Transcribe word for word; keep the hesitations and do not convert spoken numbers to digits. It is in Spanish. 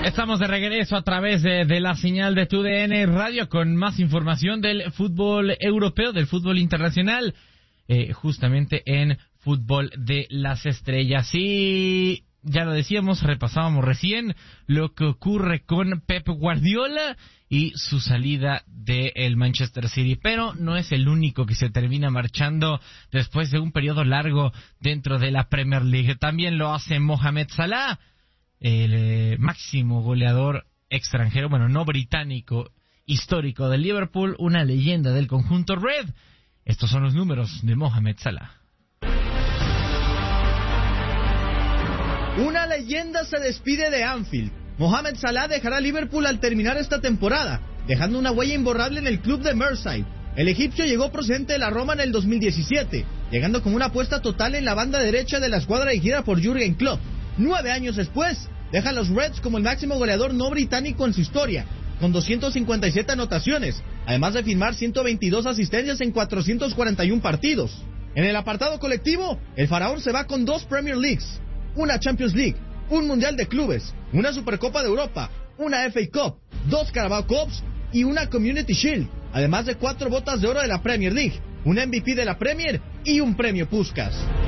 Estamos de regreso a través de, de la señal de T U D N Radio con más información del fútbol europeo, del fútbol internacional, eh, justamente en Fútbol de las Estrellas. Y ya lo decíamos, repasábamos recién lo que ocurre con Pep Guardiola y su salida del Manchester City, pero no es el único que se termina marchando después de un periodo largo dentro de la Premier League. También lo hace Mohamed Salah, el eh, máximo goleador extranjero, bueno, no británico, histórico del Liverpool, una leyenda del conjunto Red. Estos son los números de Mohamed Salah. Una leyenda se despide de Anfield. Mohamed Salah dejará Liverpool al terminar esta temporada, dejando una huella imborrable en el club de Merseyside. El egipcio llegó procedente de la Roma en el dos mil diecisiete, llegando como una apuesta total en la banda derecha de la escuadra dirigida por Jürgen Klopp. Nueve años después, deja a los Reds como el máximo goleador no británico en su historia, con doscientas cincuenta y siete anotaciones, además de firmar ciento veintidós asistencias en cuatrocientos cuarenta y uno partidos. En el apartado colectivo, el faraón se va con dos Premier Leagues, una Champions League, un Mundial de Clubes, una Supercopa de Europa, una F A Cup, dos Carabao Cups y una Community Shield, además de cuatro botas de oro de la Premier League, un M V P de la Premier y un premio Puskás.